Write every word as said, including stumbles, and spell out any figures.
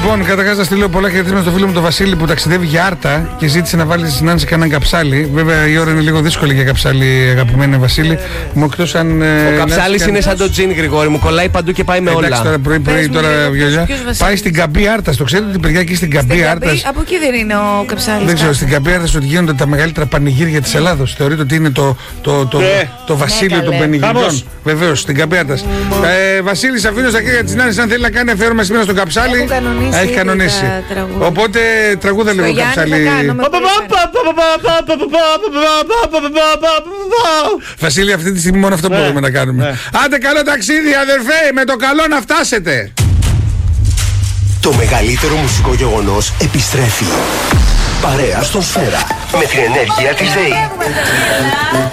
Λοιπόν, καταρχάς να στείλω πολλά χαιρετίσματα στο φίλο μου τον Βασίλη που ταξιδεύει για Άρτα και ζήτησε να βάλει συνάντηση κανέναν καψάλι. Βέβαια η ώρα είναι λίγο δύσκολη για καψάλι, αγαπημένη Βασίλη. Μου εκτός αν. Ο καψάλης είναι σαν το τζιν, Γρηγόρη μου, κολλάει παντού και πάει με όλα. Εντάξει, τώρα πρωί-πρωί τώρα βιολιά. Πάει στην Καμπή Άρτας. Το ξέρετε την παιδιά εκεί στην Καμπή Άρτας. Από εκεί δεν είναι ο καψάλης? Δεν ξέρω, στην Καμπή Άρτας ότι γίνονται τα μεγαλύτερα πανηγύρια της Ελλάδος. Θεωρείται ότι είναι το, το, το, Ναι. το βασίλειο Ναι, των καλέ. πανηγυριών. Βεβαίως, στην Καμπή Άρτας. Ε, Βασίλη, σε αφήνω στα χέρια της Νάνης αν θέλει να κάνει αφιέρωμα σήμερα στον καψάλι. Έχουν κανονίσει Έχει ήδη κανονίσει. τα τραγούδια. Οπότε τραγούδα λίγο Γιάννη καψάλι. θα κάνω, με Βασίλη, αυτή τη στιγμή μόνο αυτό Ναι, μπορούμε να κάνουμε. ναι. Άντε, καλό ταξίδι, αδερφέ, με το καλό να φτάσετε. Το μεγαλύτερο μουσικό γεγονός επιστρέφει. Παρέα στον Σφαίρα. Με την ενέργεια της ΔΕΗ.